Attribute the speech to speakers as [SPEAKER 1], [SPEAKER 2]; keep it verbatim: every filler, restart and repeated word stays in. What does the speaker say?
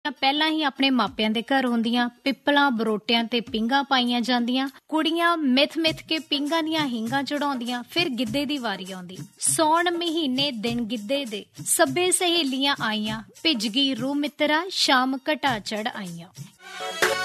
[SPEAKER 1] ਪਹਿਲਾਂ ਹੀ ਆਪਣੇ ਮਾਪਿਆਂ ਦੇ ਘਰ ਹੁੰਦੀਆਂ, ਪਿੱਪਲਾਂ ਬਰੋਟਿਆਂ ਤੇ ਪੀਂਘਾਂ ਪਾਈਆਂ ਜਾਂਦੀਆਂ, ਕੁੜੀਆਂ ਮਿੱਥ ਮਿੱਥ ਕੇ ਪੀਂਘਾਂ ਦੀਆਂ ਹੀਂਗਾਂ ਚੜਾਉਂਦੀਆਂ। ਫਿਰ ਗਿੱਧੇ ਦੀ ਵਾਰੀ ਆਉਂਦੀ। ਸੌਣ ਮਹੀਨੇ ਦਿਨ ਗਿੱਧੇ ਦੇ, ਸਭੇ ਸਹੇਲੀਆਂ ਆਈਆਂ, ਭਿੱਜ ਗਈ ਰੂਹ ਮਿੱਤਰਾ, ਸ਼ਾਮ ਘਟਾ ਚੜ ਆਈਆਂ।